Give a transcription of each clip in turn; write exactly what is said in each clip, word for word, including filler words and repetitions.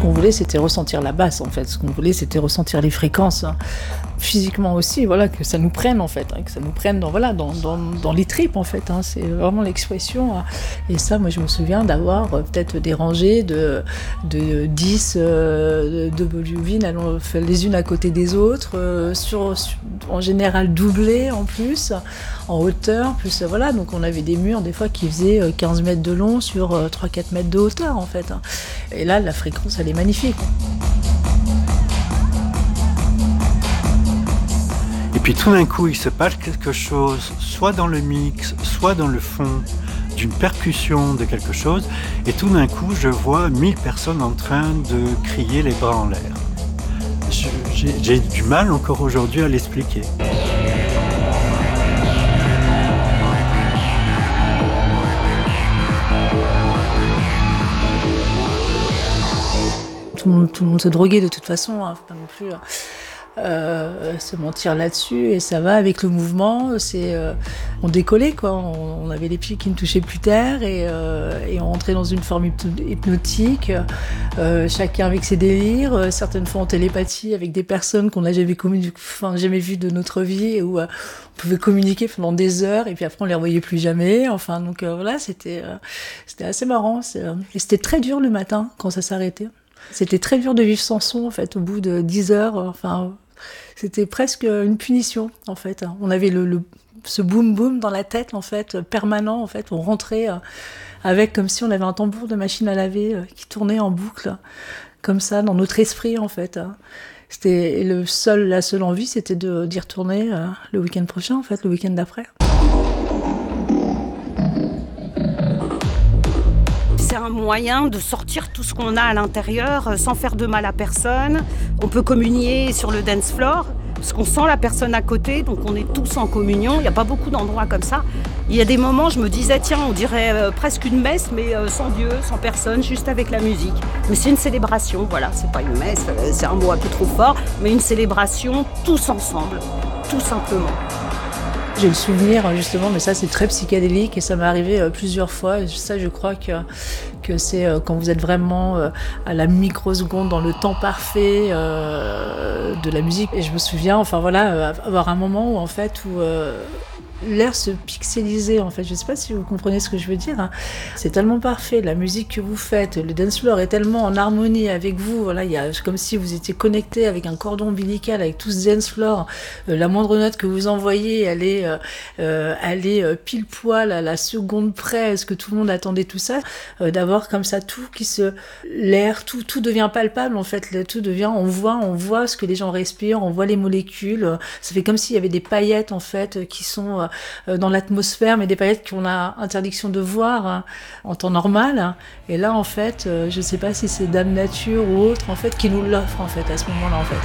qu'on voulait, c'était ressentir la basse, en fait. Ce qu'on voulait, c'était ressentir les fréquences, hein. Physiquement aussi, voilà, que ça nous prenne, en fait, hein, que ça nous prenne dans, voilà, dans, dans, dans les tripes, en fait, hein. C'est vraiment l'expression, hein. Et ça, moi, je me souviens d'avoir euh, peut-être des rangées de, de dix euh, de bobines les unes à côté des autres, euh, sur, sur, en général doublées en plus, en hauteur, plus euh, voilà, donc on avait des murs des fois qui faisaient euh, quinze mètres de long sur euh, trois à quatre mètres de hauteur, en fait, hein. Et là, la fréquence, elle est magnifique. Et puis tout d'un coup, il se passe quelque chose, soit dans le mix, soit dans le fond, d'une percussion de quelque chose, et tout d'un coup, je vois mille personnes en train de crier les bras en l'air. Je, j'ai, j'ai du mal encore aujourd'hui à l'expliquer. Tout le monde, tout le monde se droguait de toute façon, hein, faut pas non plus euh, se mentir là-dessus, et ça va avec le mouvement. C'est, euh, on décollait, quoi. On, on avait les pieds qui ne touchaient plus terre, et, euh, et on rentrait dans une forme hypnotique, euh, chacun avec ses délires, euh, certaines fois en télépathie avec des personnes qu'on n'a jamais, commun... enfin, jamais vues de notre vie, où euh, on pouvait communiquer pendant des heures, et puis après on les revoyait plus jamais. Enfin, donc euh, voilà, c'était, euh, c'était assez marrant. C'est, euh, et c'était très dur le matin quand ça s'arrêtait. C'était très dur de vivre sans son, en fait, au bout de dix heures. Enfin, c'était presque une punition, en fait. On avait le, le, ce boum-boum dans la tête, en fait, permanent, en fait. On rentrait avec, comme si on avait un tambour de machine à laver qui tournait en boucle, comme ça, dans notre esprit, en fait. C'était le seul, la seule envie, c'était de, d'y retourner le week-end prochain, en fait, le week-end d'après. C'est un moyen de sortir tout ce qu'on a à l'intérieur sans faire de mal à personne. On peut communier sur le dance floor parce qu'on sent la personne à côté, donc on est tous en communion. Il n'y a pas beaucoup d'endroits comme ça. Il y a des moments, je me disais, tiens, on dirait euh, presque une messe, mais euh, sans Dieu, sans personne, juste avec la musique. Mais c'est une célébration, voilà, c'est pas une messe, euh, c'est un mot un peu trop fort, mais une célébration tous ensemble, tout simplement. J'ai le souvenir, justement, mais ça c'est très psychédélique et ça m'est arrivé euh, plusieurs fois. Et ça, je crois que, que c'est euh, quand vous êtes vraiment euh, à la microseconde, dans le temps parfait euh, de la musique. Et je me souviens, enfin voilà, euh, avoir un moment où en fait, où euh, l'air se pixelisait, en fait. Je sais pas si vous comprenez ce que je veux dire, hein. C'est tellement parfait, la musique que vous faites, le dance floor est tellement en harmonie avec vous. Voilà, il y a comme si vous étiez connecté avec un cordon ombilical avec tout ce dance floor. Euh, la moindre note que vous envoyez, elle est, euh, euh, elle est euh, pile poil à la seconde près. Est-ce que tout le monde attendait tout ça, euh, d'avoir comme ça tout qui se, l'air, tout, tout devient palpable, en fait. Tout devient, on voit, on voit ce que les gens respirent, on voit les molécules. Ça fait comme s'il y avait des paillettes, en fait, qui sont dans l'atmosphère, mais des paillettes qu'on a interdiction de voir, hein, en temps normal. Et là, en fait, euh, je ne sais pas si c'est Dame Nature ou autre, en fait, qui nous l'offre, en fait, à ce moment-là, en fait.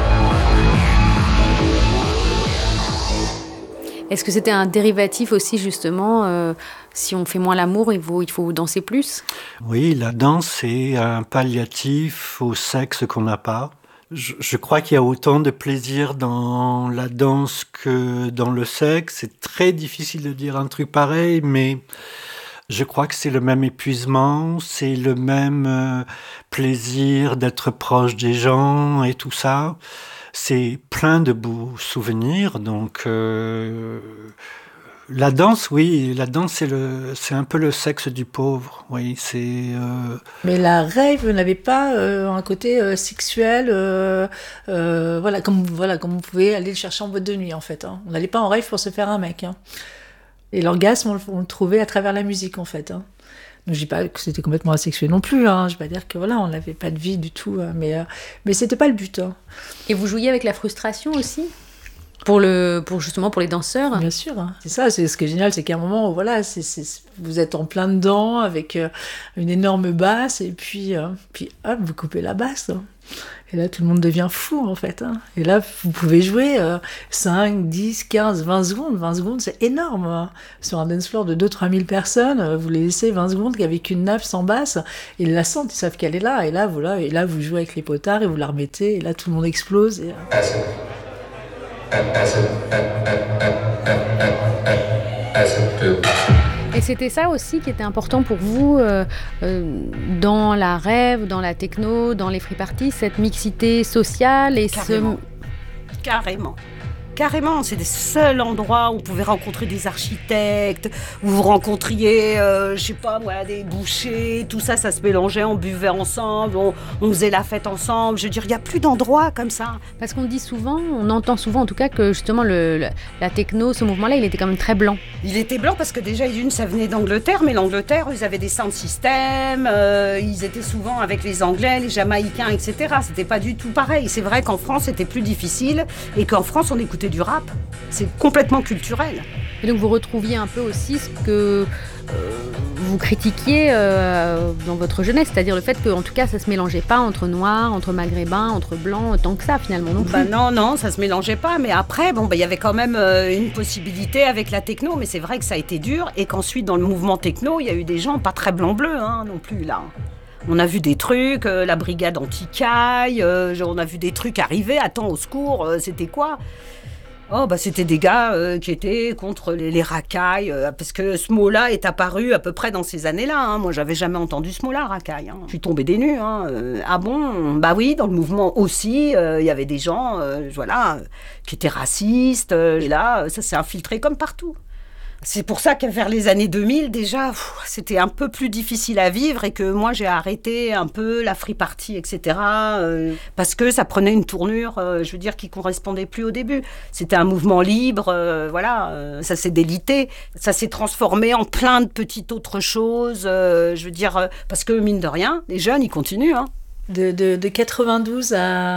Est-ce que c'était un dérivatif aussi, justement, euh, si on fait moins l'amour, il faut, il faut danser plus ? Oui, la danse, c'est un palliatif au sexe qu'on n'a pas. Je, je crois qu'il y a autant de plaisir dans la danse que dans le sexe. C'est très difficile de dire un truc pareil, mais je crois que c'est le même épuisement, c'est le même euh, plaisir d'être proche des gens et tout ça. C'est plein de beaux souvenirs, donc... Euh, La danse, oui, la danse, c'est, le, c'est un peu le sexe du pauvre, oui, c'est... Euh... Mais la rave n'avait pas euh, un côté euh, sexuel, euh, euh, voilà, comme, voilà, comme vous pouvez aller le chercher en boîte de nuit, en fait, hein. On n'allait pas en rave pour se faire un mec, hein. Et l'orgasme, on le, on le trouvait à travers la musique, en fait, hein. Donc, je dis pas que c'était complètement asexué non plus, hein. Je vais pas dire que, voilà, on n'avait pas de vie du tout, hein. mais, euh, mais c'était pas le but, hein. Et vous jouiez avec la frustration aussi ? Pour, le, pour justement pour les danseurs. Bien sûr, hein. C'est ça, c'est ce qui est génial, c'est qu'à un moment où voilà, c'est, c'est, vous êtes en plein dedans avec euh, une énorme basse et puis, euh, puis hop, vous coupez la basse, hein. Et là, tout le monde devient fou, en fait, hein. Et là, vous pouvez jouer euh, cinq, dix, quinze, vingt secondes. vingt secondes, c'est énorme, hein. Sur un dance floor de deux à trois mille personnes, vous les laissez vingt secondes avec une nappe sans basse. Ils la sentent, ils savent qu'elle est là. Et là, voilà, et là, vous jouez avec les potards et vous la remettez. Et là, tout le monde explose. Et, euh... Acid, acid, acid, acid, acid, acid, acid, Et c'était ça aussi qui était important pour vous euh, euh, dans la rave, dans la techno, dans les free parties, cette mixité sociale et Carrément. ce... Carrément. Carrément, c'est des seuls endroits où vous pouvez rencontrer des architectes, où vous rencontriez, euh, je sais pas moi, des bouchers, tout ça, ça se mélangeait, on buvait ensemble, on, on faisait la fête ensemble. Je veux dire, il n'y a plus d'endroits comme ça. Parce qu'on dit souvent, on entend souvent en tout cas que justement le, le, la techno, ce mouvement-là, il était quand même très blanc. Il était blanc parce que déjà, d'une, ça venait d'Angleterre, mais l'Angleterre, ils avaient des sound systems, euh, ils étaient souvent avec les Anglais, les Jamaïcains, et cetera. C'était pas du tout pareil. C'est vrai qu'en France, c'était plus difficile et qu'en France, on écoutait du rap. C'est complètement culturel. Et donc vous retrouviez un peu aussi ce que euh, vous critiquiez euh, dans votre jeunesse, c'est-à-dire le fait qu'en tout cas ça se mélangeait pas entre noirs, entre maghrébins, entre blancs, tant que ça finalement non plus. Bah non, non, ça se mélangeait pas, mais après, bon, bah, y avait quand même euh, une possibilité avec la techno, mais c'est vrai que ça a été dur et qu'ensuite dans le mouvement techno, il y a eu des gens pas très blanc-bleu hein, non plus là. On a vu des trucs, euh, la brigade anti-caille, euh, on a vu des trucs arriver, attends au secours, euh, c'était quoi ? Oh, bah, c'était des gars euh, qui étaient contre les, les racailles, euh, parce que ce mot-là est apparu à peu près dans ces années-là. Hein. Moi, j'avais jamais entendu ce mot-là, racaille. Hein. Je suis tombée des nues. Hein. Euh, ah bon ? Bah oui, dans le mouvement aussi, il euh, y avait des gens euh, voilà, euh, qui étaient racistes. Euh, et là, ça s'est infiltré comme partout. C'est pour ça que vers les années deux mille, déjà, pff, c'était un peu plus difficile à vivre et que moi, j'ai arrêté un peu la free party, et cetera. Euh, parce que ça prenait une tournure, euh, je veux dire, qui ne correspondait plus au début. C'était un mouvement libre, euh, voilà, euh, ça s'est délité. Ça s'est transformé en plein de petites autres choses, euh, je veux dire, euh, parce que mine de rien, les jeunes, ils continuent, hein. De, de, de quatre-vingt-douze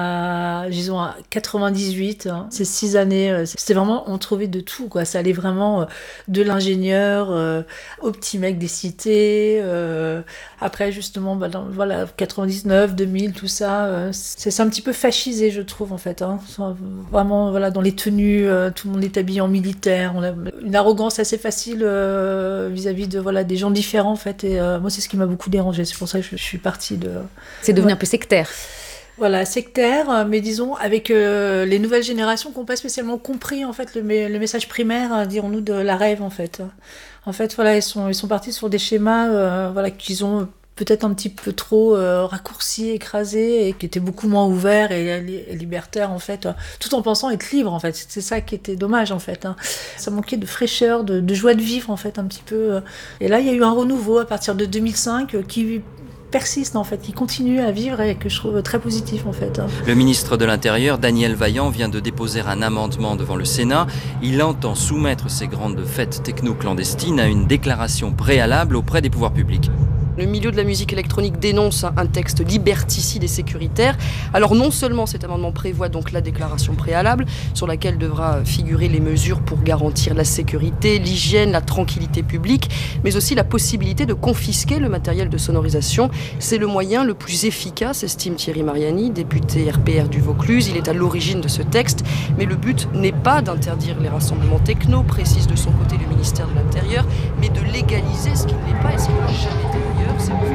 à, disons, à quatre-vingt-dix-huit, hein, ces six années, c'était vraiment, on trouvait de tout, quoi. Ça allait vraiment de l'ingénieur euh, au petit mec des cités. Euh, après, justement, bah, dans, voilà, quatre-vingt-dix-neuf, deux mille, tout ça, euh, c'est, c'est un petit peu fascisé, je trouve, en fait. Hein. Vraiment, voilà, dans les tenues, euh, tout le monde est habillé en militaire. On a une arrogance assez facile euh, vis-à-vis de, voilà, des gens différents, en fait. Et euh, moi, c'est ce qui m'a beaucoup dérangé. C'est pour ça que je, je suis partie de... C'est devenu un peu sectaire. Voilà, sectaire, mais disons avec euh, les nouvelles générations qui n'ont pas spécialement compris en fait le, le message primaire, dirons-nous, de la rave en fait. En fait, voilà, ils sont ils sont partis sur des schémas, euh, voilà, qu'ils ont peut-être un petit peu trop euh, raccourcis, écrasés, et qui étaient beaucoup moins ouverts et, et libertaires en fait, euh, tout en pensant être libre en fait. C'est ça qui était dommage en fait. Hein. Ça manquait de fraîcheur, de, de joie de vivre en fait un petit peu. Et là, il y a eu un renouveau à partir de deux mille cinq euh, qui persiste en fait, qui continue à vivre et que je trouve très positif en fait. Le ministre de l'Intérieur, Daniel Vaillant, vient de déposer un amendement devant le Sénat. Il entend soumettre ces grandes fêtes techno-clandestines à une déclaration préalable auprès des pouvoirs publics. Le milieu de la musique électronique dénonce un texte liberticide et sécuritaire. Alors non seulement cet amendement prévoit donc la déclaration préalable, sur laquelle devra figurer les mesures pour garantir la sécurité, l'hygiène, la tranquillité publique, mais aussi la possibilité de confisquer le matériel de sonorisation. C'est le moyen le plus efficace, estime Thierry Mariani, député R P R du Vaucluse. Il est à l'origine de ce texte, mais le but n'est pas d'interdire les rassemblements techno, précise de son côté le ministère de l'Intérieur, mais de légaliser ce qui ne l'est pas et ce qui n'a jamais été ailleurs.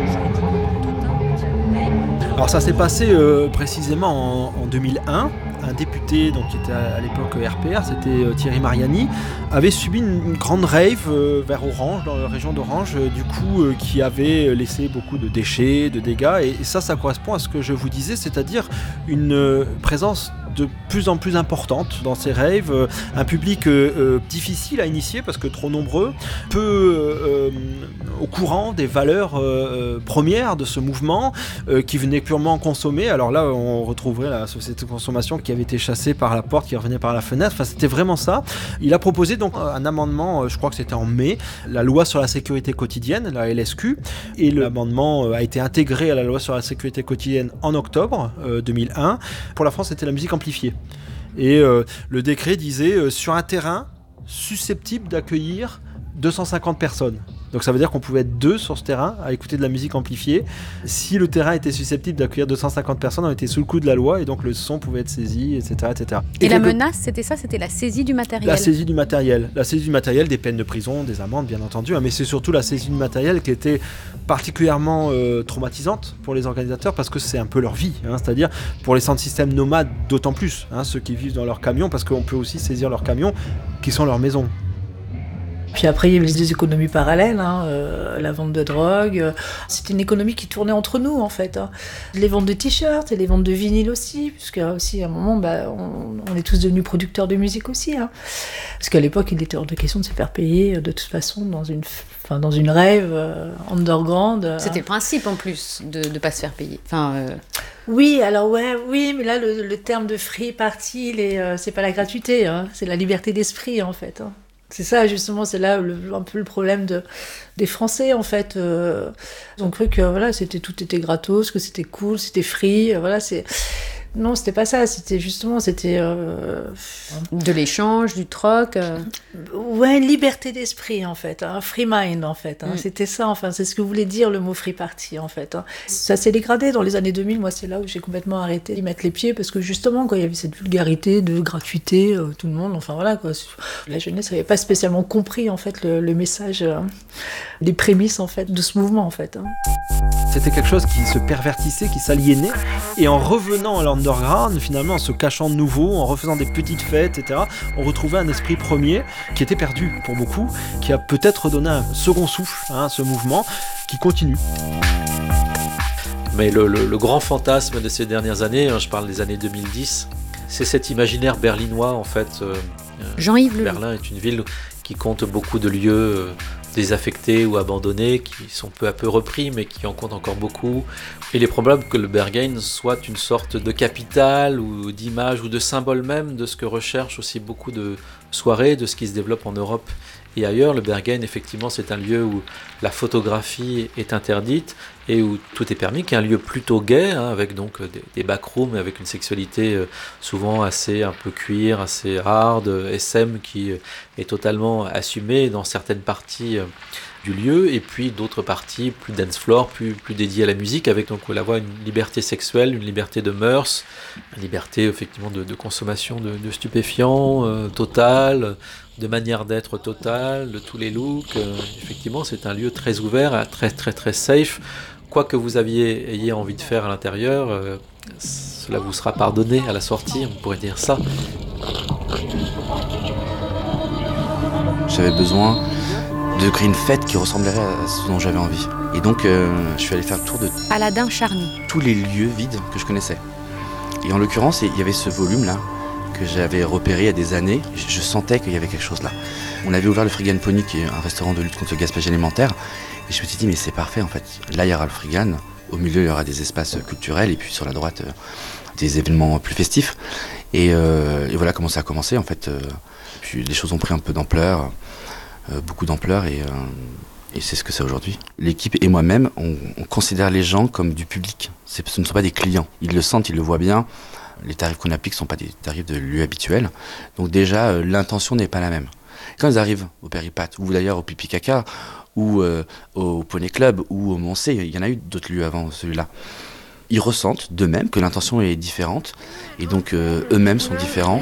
Alors ça s'est passé euh, précisément en, en deux mille un. Un député donc, qui était à, à l'époque R P R, c'était euh, Thierry Mariani, avait subi une, une grande rave euh, vers Orange, dans la région d'Orange, euh, du coup euh, qui avait laissé beaucoup de déchets, de dégâts, et, et ça, ça correspond à ce que je vous disais, c'est-à-dire une euh, présence de plus en plus importante dans ces raves, euh, un public euh, euh, difficile à initier parce que trop nombreux, peu euh, au courant des valeurs euh, premières de ce mouvement, euh, qui venait purement consommer. Alors là, on retrouverait la société de consommation qui avait été chassée par la porte, qui revenait par la fenêtre. Enfin, c'était vraiment ça. Il a proposé donc un amendement, je crois que c'était en mai, la loi sur la sécurité quotidienne, la L S Q, et l'amendement a été intégré à la loi sur la sécurité quotidienne en octobre euh, deux mille un. Pour la France, c'était la musique amplifiée. Et euh, le décret disait euh, sur un terrain susceptible d'accueillir deux cent cinquante personnes. Donc ça veut dire qu'on pouvait être deux sur ce terrain à écouter de la musique amplifiée. Si le terrain était susceptible d'accueillir deux cent cinquante personnes, on était sous le coup de la loi et donc le son pouvait être saisi, et cetera, et cetera. Et, et la quelque... menace, c'était ça, c'était la saisie du matériel. La saisie du matériel, la saisie du matériel, des peines de prison, des amendes, bien entendu, hein, mais c'est surtout la saisie du matériel qui était particulièrement euh, traumatisante pour les organisateurs parce que c'est un peu leur vie, hein, c'est-à-dire pour les centres systèmes nomades d'autant plus, hein, ceux qui vivent dans leurs camions, parce qu'on peut aussi saisir leurs camions qui sont leurs maisons. Puis après, il y avait des économies parallèles, hein, euh, la vente de drogue. Euh, c'était une économie qui tournait entre nous, en fait. Hein. Les ventes de t-shirts et les ventes de vinyles aussi, puisque aussi, à un moment, bah, on, on est tous devenus producteurs de musique aussi. Hein. Parce qu'à l'époque, il était hors de question de se faire payer, de toute façon, dans une, enfin, dans une rave euh, underground. Euh. C'était le principe, en plus, de ne pas se faire payer. Enfin... Euh... Oui, alors ouais, oui, mais là, le, le terme de free party, les, euh, c'est pas la gratuité, hein, c'est la liberté d'esprit, en fait. Hein. C'est ça, justement, c'est là le, un peu le problème de, des Français, en fait. Euh, ils ont cru que voilà, c'était, tout était gratos, que c'était cool, c'était free. Euh, voilà, c'est... Non, c'était pas ça. C'était justement, c'était... Euh... De l'échange, du troc. Euh... Ouais, liberté d'esprit, en fait. Hein, free mind, en fait. Hein, mm. C'était ça, enfin, c'est ce que voulait dire le mot free party, en fait. Hein. Ça s'est dégradé dans les années deux mille. Moi, c'est là où j'ai complètement arrêté d'y mettre les pieds, parce que justement, quand il y avait cette vulgarité de gratuité, euh, tout le monde, enfin voilà, quoi. La jeunesse n'avait pas spécialement compris, en fait, le, le message, euh, les prémices, en fait, de ce mouvement, en fait. Hein. C'était quelque chose qui se pervertissait, qui s'aliénait, et en revenant à l'underground, finalement, en se cachant de nouveau, en refaisant des petites fêtes, et cetera, on retrouvait un esprit premier qui était perdu pour beaucoup, qui a peut-être donné un second souffle hein, à ce mouvement, qui continue. Mais le, le, le grand fantasme de ces dernières années, hein, je parle des années deux mille dix, c'est cet imaginaire berlinois, en fait. Euh, Jean-Yves Berlin est une ville qui compte beaucoup de lieux euh, désaffectés ou abandonnés, qui sont peu à peu repris, mais qui en comptent encore beaucoup. Il est probable que le Berghain soit une sorte de capitale ou d'image ou de symbole même de ce que recherchent aussi beaucoup de soirées, de ce qui se développe en Europe et ailleurs. Le Berghain, effectivement, c'est un lieu où la photographie est interdite et où tout est permis, qui est un lieu plutôt gay, hein, avec donc des, des backrooms, avec une sexualité euh, souvent assez un peu cuir, assez hard, S M, qui euh, est totalement assumée dans certaines parties euh, du lieu, et puis d'autres parties plus dance floor, plus, plus dédiées à la musique, avec donc on la voit une liberté sexuelle, une liberté de mœurs, une liberté effectivement de, de consommation de, de stupéfiants euh, totale, de manière d'être totale, de tous les looks. Euh, effectivement, c'est un lieu très ouvert, très très très safe. Quoi que vous aviez ayez envie de faire à l'intérieur, euh, cela vous sera pardonné à la sortie, on pourrait dire ça. J'avais besoin de créer une fête qui ressemblerait à ce dont j'avais envie. Et donc, euh, je suis allé faire le tour de Aladin Charny. tous les lieux vides que je connaissais. Et en l'occurrence, il y avait ce volume-là que j'avais repéré il y a des années. Je sentais qu'il y avait quelque chose là. On avait ouvert le Frigan Pony, qui est un restaurant de lutte contre le gaspillage alimentaire. Et je me suis dit, mais c'est parfait en fait. Là, il y aura le Frigan. Au milieu, il y aura des espaces culturels. Et puis sur la droite, euh, des événements plus festifs. Et, euh, et voilà comment ça a commencé en fait. Euh, puis les choses ont pris un peu d'ampleur. Euh, beaucoup d'ampleur et, euh, et c'est ce que c'est aujourd'hui. L'équipe et moi-même, on, on considère les gens comme du public. C'est, ce ne sont pas des clients. Ils le sentent, ils le voient bien. Les tarifs qu'on applique ne sont pas des tarifs de lieu habituel. Donc déjà, euh, l'intention n'est pas la même. Quand ils arrivent au Péripat, ou d'ailleurs au Pipi Caca, ou euh, au Poney Club, ou au Moncey, il y en a eu d'autres lieux avant celui-là. Ils ressentent d'eux-mêmes que l'intention est différente, et donc euh, eux-mêmes sont différents.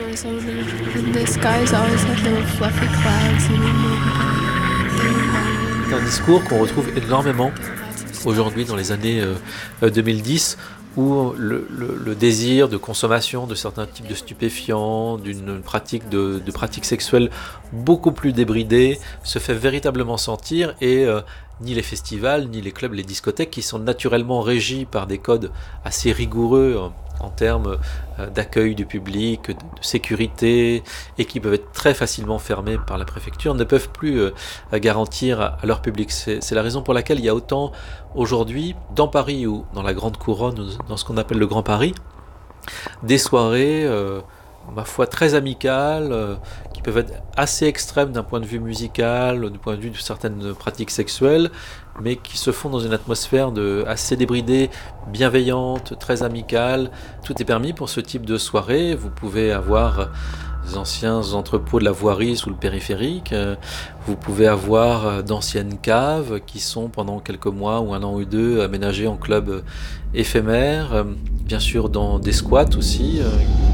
C'est un discours qu'on retrouve énormément aujourd'hui dans les années euh, deux mille dix, où le, le, le désir de consommation de certains types de stupéfiants, d'une pratique de, de pratiques sexuelles beaucoup plus débridée, se fait véritablement sentir, et euh, ni les festivals, ni les clubs, les discothèques, qui sont naturellement régis par des codes assez rigoureux en, en termes euh, d'accueil du public, de, de sécurité, et qui peuvent être très facilement fermés par la préfecture, ne peuvent plus euh, garantir à, à leur public. C'est, c'est la raison pour laquelle il y a autant aujourd'hui, dans Paris ou dans la Grande Couronne, ou dans ce qu'on appelle le Grand Paris, des soirées, euh, ma foi, très amicales, euh, qui peuvent être assez extrêmes d'un point de vue musical, du point de vue de certaines pratiques sexuelles, mais qui se font dans une atmosphère de, assez débridée, bienveillante, très amicale. Tout est permis pour ce type de soirée. Vous pouvez avoir des anciens entrepôts de la voirie sous le périphérique. Vous pouvez avoir d'anciennes caves qui sont pendant quelques mois ou un an ou deux aménagées en clubs éphémères. Bien sûr dans des squats aussi.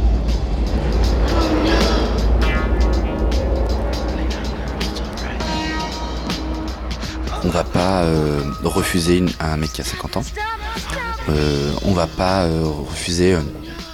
On va pas euh, refuser une, un mec qui a cinquante ans. Euh, on va pas euh, refuser... Euh,